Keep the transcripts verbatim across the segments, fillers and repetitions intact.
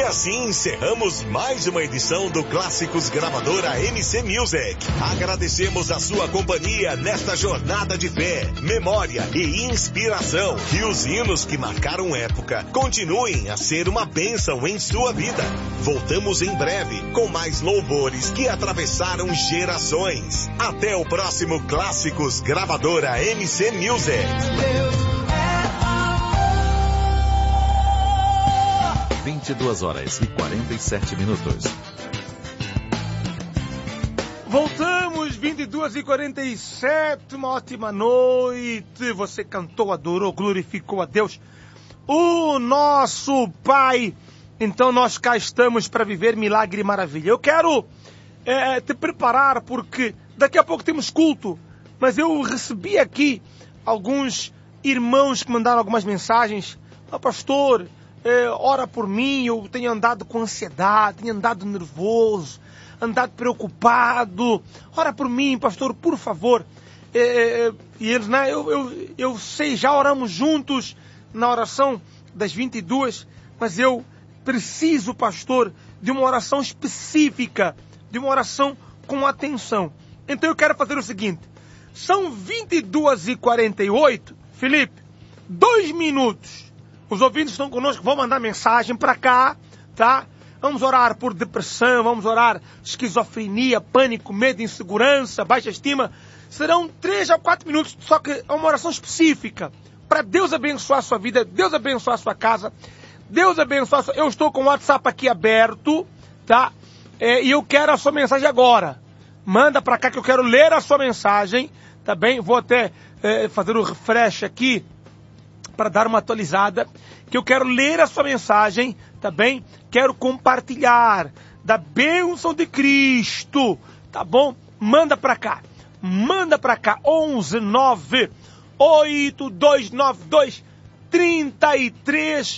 assim encerramos mais uma edição do Clássicos Gravadora M C Music. Agradecemos a sua companhia nesta jornada de fé, memória e inspiração. E os hinos que marcaram época continuem a ser uma bênção em sua vida. Voltamos em breve com mais louvores que atravessaram gerações. Até o próximo Clássicos Gravadora M C Music. vinte e duas horas e quarenta e sete minutos. Voltamos, vinte e duas e quarenta e sete, uma ótima noite. Você cantou, adorou, glorificou a Deus, o nosso Pai. Então nós cá estamos para viver milagre e maravilha. Eu quero é, te preparar porque daqui a pouco temos culto, mas eu recebi aqui alguns irmãos que mandaram algumas mensagens. Ah, pastor, é, ora por mim, eu tenho andado com ansiedade, tenho andado nervoso, andado preocupado. Ora por mim, pastor, por favor. É, e eles, né, eu, eu, eu sei, já oramos juntos na oração das vinte e duas, mas eu preciso, pastor, de uma oração específica, de uma oração com atenção. Então eu quero fazer o seguinte, são vinte e duas e quarenta e oito, Felipe, dois minutos. Os ouvintes estão conosco, vão mandar mensagem para cá, tá? Vamos orar por depressão, vamos orar esquizofrenia, pânico, medo, insegurança, baixa estima. Serão três a quatro minutos, só que é uma oração específica, para Deus abençoar a sua vida, Deus abençoar a sua casa, Deus abençoe. Eu estou com o WhatsApp aqui aberto, tá? É, e eu quero a sua mensagem agora. Manda pra cá que eu quero ler a sua mensagem, tá bem? Vou até é, fazer o refresh aqui para dar uma atualizada. Que eu quero ler a sua mensagem, tá bem? Quero compartilhar da bênção de Cristo, tá bom? Manda pra cá. Manda pra cá. onze nove oito dois nove dois trinta e três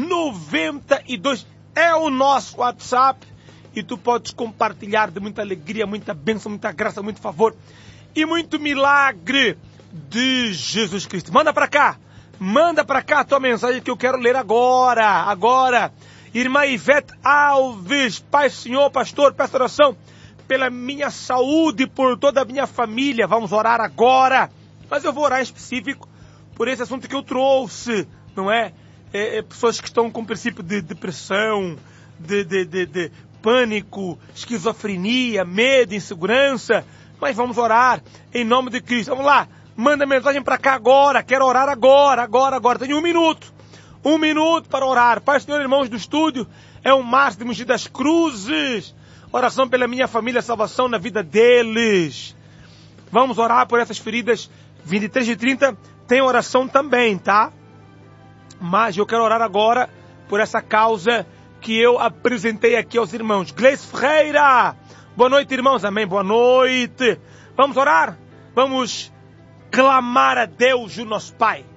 noventa e dois é o nosso WhatsApp e tu podes compartilhar de muita alegria, muita bênção, muita graça, muito favor e muito milagre de Jesus Cristo. Manda pra cá, manda pra cá a tua mensagem que eu quero ler agora, agora. Irmã Ivete Alves, Pai, Senhor, pastor, peço oração pela minha saúde, por toda a minha família. Vamos orar agora, mas eu vou orar em específico por esse assunto que eu trouxe, não é? É, é, pessoas que estão com princípio de depressão, de, de, de, de pânico, esquizofrenia, medo, insegurança. Mas vamos orar em nome de Cristo. Vamos lá, manda mensagem para cá agora. Quero orar agora, agora, agora. Tenho um minuto. Um minuto para orar. Pai, Senhor, irmãos do estúdio, é um Márcio de Mogi das Cruzes. Oração pela minha família, salvação na vida deles. Vamos orar por essas feridas. vinte e três e trinta tem oração também, tá? Mas eu quero orar agora por essa causa que eu apresentei aqui aos irmãos. Gleice Ferreira, boa noite, irmãos, amém, boa noite. Vamos orar? Vamos clamar a Deus, o nosso Pai.